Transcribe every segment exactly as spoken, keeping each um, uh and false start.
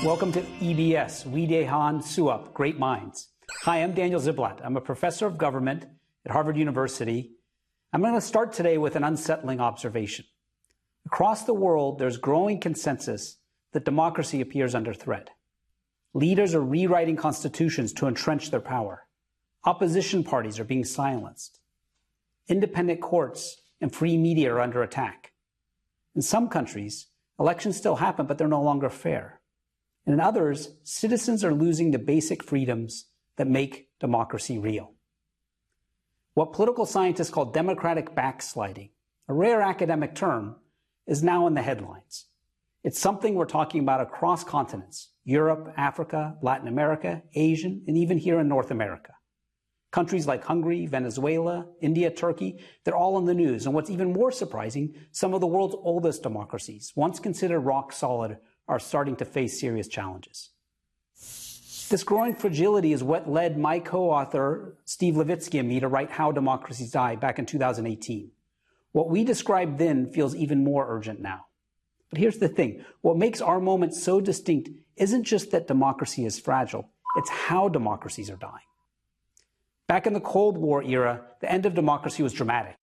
Welcome to E B S, Widehan Suap, Great Minds. Hi, I'm Daniel Ziblatt. I'm a professor of government at Harvard University. I'm going to start today with an unsettling observation. Across the world, there's growing consensus that democracy appears under threat. Leaders are rewriting constitutions to entrench their power. Opposition parties are being silenced. Independent courts and free media are under attack. In some countries, elections still happen, but they're no longer fair. And in others, citizens are losing the basic freedoms that make democracy real. What political scientists call democratic backsliding, a rare academic term, is now in the headlines. It's something we're talking about across continents: Europe, Africa, Latin America, Asian, and even here in North America. Countries like Hungary, Venezuela, India, Turkey, they're all in the news. And what's even more surprising, some of the world's oldest democracies, once considered rock solid, are starting to face serious challenges. This growing fragility is what led my co-author, Steve Levitsky, and me to write How Democracies Die back in two thousand eighteen. What we described then feels even more urgent now. But here's the thing. What makes our moment so distinct isn't just that democracy is fragile, it's how democracies are dying. Back in the Cold War era, the end of democracy was dramatic.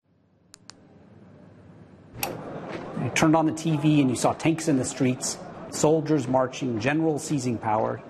You turned on the T V and you saw tanks in the streets, soldiers marching, generals seizing power.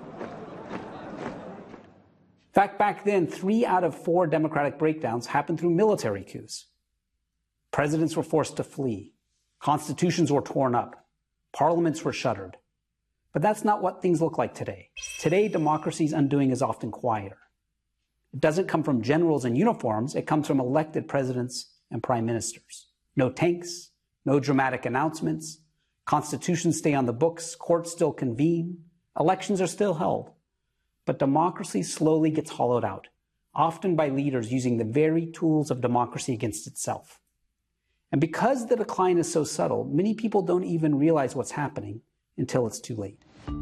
In fact, back then, three out of four democratic breakdowns happened through military coups. Presidents were forced to flee. Constitutions were torn up. Parliaments were shuttered. But that's not what things look like today. Today, democracy's undoing is often quieter. It doesn't come from generals in uniforms. It comes from elected presidents and prime ministers. No tanks, no dramatic announcements. Constitutions stay on the books. Courts still convene. Elections are still held. But democracy slowly gets hollowed out, often by leaders using the very tools of democracy against itself. And because the decline is so subtle, many people don't even realize what's happening until it's too late.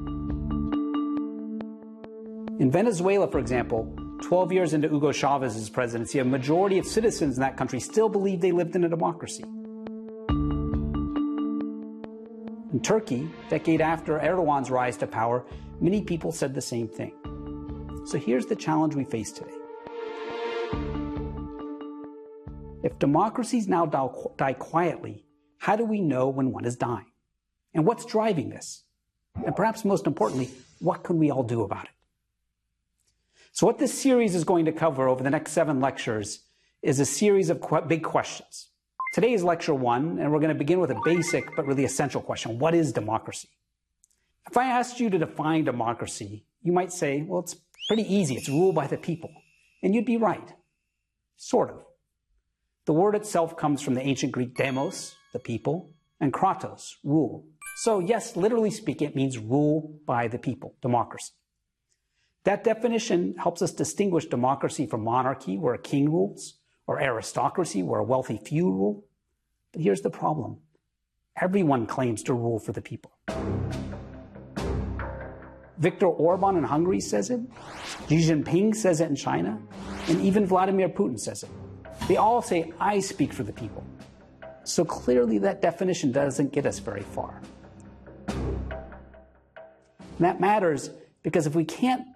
In Venezuela, for example, twelve years into Hugo Chávez's presidency, a majority of citizens in that country still believed they lived in a democracy. In Turkey, a decade after Erdogan's rise to power, many people said the same thing. So here's the challenge we face today. If democracies now die quietly, how do we know when one is dying? And what's driving this? And perhaps most importantly, what can we all do about it? So what this series is going to cover over the next seven lectures is a series of qu- big questions. Today is lecture one, and we're going to begin with a basic but really essential question. What is democracy? If I asked you to define democracy, you might say, well, it's pretty easy. It's ruled by the people. And you'd be right. Sort of. The word itself comes from the ancient Greek demos, the people, and kratos, rule. So yes, literally speaking, it means rule by the people, democracy. That definition helps us distinguish democracy from monarchy, where a king rules, or aristocracy, where a wealthy few rule. But here's the problem. Everyone claims to rule for the people. Viktor Orban in Hungary says it. Xi Jinping says it in China. And even Vladimir Putin says it. They all say, I speak for the people. So clearly that definition doesn't get us very far. And that matters because if we can't